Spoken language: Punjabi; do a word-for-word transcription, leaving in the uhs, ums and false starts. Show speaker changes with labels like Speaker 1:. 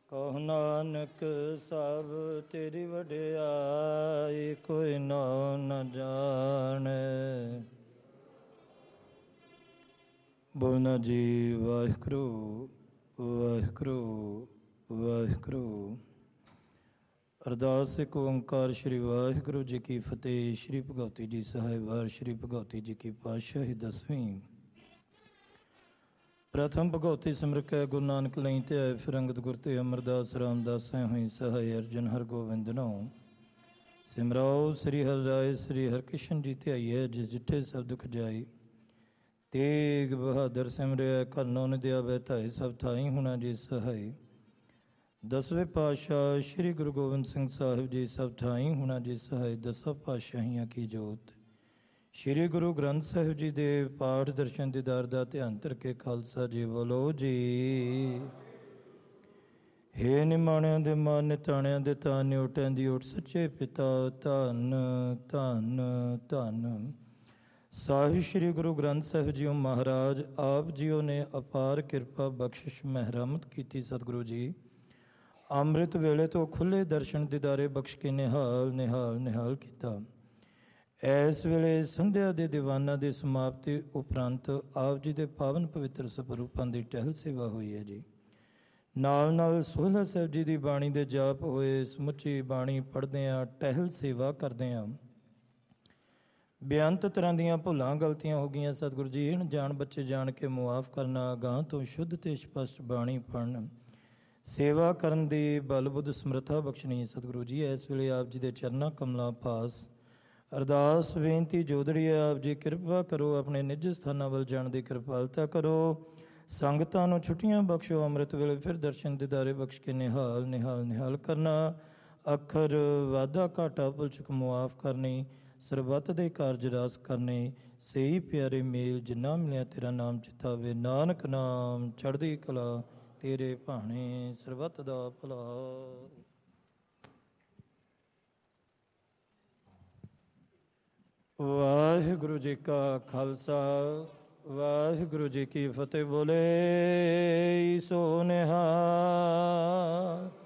Speaker 1: ਕਹੁ ਨਾਨਕ ਸਭ ਤੇਰੀ ਵਡਿਆਈ, ਕੋਈ ਨਾਉ ਨ ਜਾਣੈ। ਬੋਲਣਾ ਜੀ ਵਾਹਿਗੁਰੂ ਵਾਹਿਗੁਰੂ ਵਾਹਿਗੁਰੂ। ਅਰਦਾਸ ਇੱਕ ਓਂਕਾਰ ਸ਼੍ਰੀ ਵਾਹਿਗੁਰੂ ਜੀ ਕੀ ਫਤਿਹ। ਸ਼੍ਰੀ ਭਗਉਤੀ ਜੀ ਸਾਹਿਬ ਵਾਰ ਸ਼੍ਰੀ ਭਗਉਤੀ ਜੀ ਕੀ ਪਾਤਸ਼ਾਹੀ ਦਸਵੀਂ। ਪ੍ਰਥਮ ਭਗਉਤੀ ਸਿਮਰਕੈ ਗੁਰੂ ਨਾਨਕ ਲਈ ਤੇ ਆਏ, ਫਿਰ ਅੰਗਦ ਗੁਰ ਤੇ ਅਮਰਦਾਸ ਰਾਮਦਾਸ ਹੋਈ ਸਹਾਇ, ਅਰਜਨ ਹਰਗੋਬਿੰਦ ਨੋ ਸਿਮਰਾਓ। ਸ੍ਰੀ ਹਰਿ ਰਾਏ ਸ੍ਰੀ ਹਰਿਕ੍ਰਿਸ਼ਨ ਜੀ ਤੇ ਆਈਐ, ਜਿਸ ਜਿੱਠੇ ਸਭ ਦੁਖ ਜਾਈ। ਤੇਗ ਬਹਾਦਰ ਸਿਮਰਿਆ ਕਰਨੋ ਨਿਦਿਆ ਬੈਠਾਏ, ਸਭ ਥਾਈ ਹੁਣਾ ਜੀ ਸਹਾਈ। ਦਸਵੇਂ ਪਾਤਸ਼ਾਹ ਸ਼੍ਰੀ ਗੁਰੂ ਗੋਬਿੰਦ ਸਿੰਘ ਸਾਹਿਬ ਜੀ, ਸਭ ਥਾਈ ਹੁਣਾ ਜੀ ਸਹਾਈ। ਦਸਾਂ ਪਾਤਸ਼ਾਹੀਆਂ ਕੀ ਜੋਤ। ਸ਼੍ਰੀ ਗੁਰੂ ਗ੍ਰੰਥ ਸਾਹਿਬ ਜੀ ਦੇ ਪਾਠ ਦਰਸ਼ਨ ਦੀਦਾਰ ਦਾ ਧਿਆਨ ਧਰ ਕੇ ਖਾਲਸਾ ਜੀ ਬੋਲੋ ਜੀ। ਹੇ ਨਿਮਾਣਿਆਂ ਦੇ ਮਾਨ, ਨਿਤਾਣਿਆਂ ਦੇ ਤਾਨ, ਨਿਉਟਿਆਂ ਦੀ ਓਟ, ਸੱਚੇ ਪਿਤਾ ਧੰਨ ਧੰਨ ਧੰਨ ਸਾਹਿਬ ਸ਼੍ਰੀ ਗੁਰੂ ਗ੍ਰੰਥ ਸਾਹਿਬ ਜੀਓ ਮਹਾਰਾਜ। ਆਪ ਜੀਓ ਨੇ ਅਪਾਰ ਕਿਰਪਾ ਬਖਸ਼ਿਸ਼ ਮਹਿਰਮਤ ਕੀਤੀ। ਸਤਿਗੁਰੂ ਜੀ ਅੰਮ੍ਰਿਤ ਵੇਲੇ ਤੋਂ ਖੁੱਲ੍ਹੇ ਦਰਸ਼ਨ ਦੀਦਾਰੇ ਬਖਸ਼ ਕੇ ਨਿਹਾਲ ਨਿਹਾਲ ਨਿਹਾਲ ਕੀਤਾ। ਇਸ ਵੇਲੇ ਸੰਧਿਆ ਦੇ ਦੀਵਾਨਾਂ ਦੀ ਸਮਾਪਤੀ ਉਪਰੰਤ ਆਪ ਜੀ ਦੇ ਪਾਵਨ ਪਵਿੱਤਰ ਸਵਰੂਪਾਂ ਦੀ ਟਹਿਲ ਸੇਵਾ ਹੋਈ ਹੈ ਜੀ। ਨਾਲ ਨਾਲ ਸੋਹਿਲਾ ਸਾਹਿਬ ਜੀ ਦੀ ਬਾਣੀ ਦੇ ਜਾਪ ਹੋਏ। ਸਮੁੱਚੀ ਬਾਣੀ ਪੜ੍ਹਦੇ ਹਾਂ, ਟਹਿਲ ਸੇਵਾ ਕਰਦੇ ਹਾਂ। ਬੇਅੰਤ ਤਰ੍ਹਾਂ ਦੀਆਂ ਭੁੱਲਾਂ ਗਲਤੀਆਂ ਹੋ ਗਈਆਂ ਸਤਿਗੁਰੂ ਜੀ, ਇਹਨ ਜਾਣ ਬੱਚੇ ਜਾਣ ਕੇ ਮੁਆਫ ਕਰਨਾ। ਅਗਾਂਹ ਤੋਂ ਸ਼ੁੱਧ ਤੇ ਸਪਸ਼ਟ ਬਾਣੀ ਪੜ੍ਹਨ, ਸੇਵਾ ਕਰਨ ਦੀ ਬਲ ਬੁੱਧ ਸਮਰੱਥਾ ਬਖਸ਼ਣੀ ਸਤਿਗੁਰੂ ਜੀ। ਇਸ ਵੇਲੇ ਆਪ ਜੀ ਦੇ ਚਰਨਾਂ ਕਮਲਾਂ ਪਾਸ ਅਰਦਾਸ ਬੇਨਤੀ ਜੋਦੜੀ ਹੈ। ਆਪ ਜੀ ਕਿਰਪਾ ਕਰੋ, ਆਪਣੇ ਨਿੱਜ ਸਥਾਨਾਂ ਵੱਲ ਜਾਣ ਦੀ ਕਿਰਪਾਲਤਾ ਕਰੋ। ਸੰਗਤਾਂ ਨੂੰ ਛੁੱਟੀਆਂ ਬਖਸ਼ੋ। ਅੰਮ੍ਰਿਤ ਵੇਲੇ ਫਿਰ ਦਰਸ਼ਨ ਦੀਦਾਰੇ ਬਖਸ਼ ਕੇ ਨਿਹਾਲ ਨਿਹਾਲ ਨਿਹਾਲ ਕਰਨਾ। ਅੱਖਰ ਵਾਧਾ ਘਾਟਾ ਭੁੱਲ ਚੁੱਕ ਮੁਆਫ ਕਰਨੀ। ਸਰਬੱਤ ਦੇ ਕਾਰਜ ਰਾਸ ਕਰਨੇ। ਸਹੀ ਪਿਆਰੇ ਮੇਲ ਜਿੰਨਾ ਮਿਲਿਆ ਤੇਰਾ ਨਾਮ ਚਿਤਾਵੇ। ਨਾਨਕ ਨਾਮ ਚੜ੍ਹਦੀ ਕਲਾ ਤੇਰੇ ਭਾਣੇ, ਸਰਬੱਤ ਦਾ ਭਲਾ। ਵਾਹਿਗੁਰੂ ਜੀ ਕਾ ਖਾਲਸਾ ਵਾਹਿਗੁਰੂ ਜੀ ਕੀ ਫਤਿਹ। ਬੋਲੇ ਸੋ ਨਿਹਾਲ।